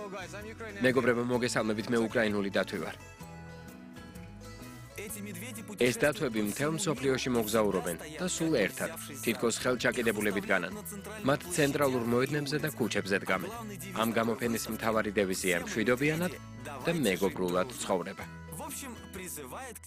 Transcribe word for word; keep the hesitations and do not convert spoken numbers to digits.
მეგობრებო, მოგესალმებით, მე უკრაინული დათვი ვარ. ეს დათვები მთელ მსოფლიოში მოგზაურობენ და სულ ერთად, თითქოს ხელჩაკიდებულებით განან. მათ ცენტრალურ მოედნებზე და ქუჩებზე დგამენ. ამ გამოფენის მთავარი დევიზია მშვიდობიანად და მეგობრულად ცხოვრება.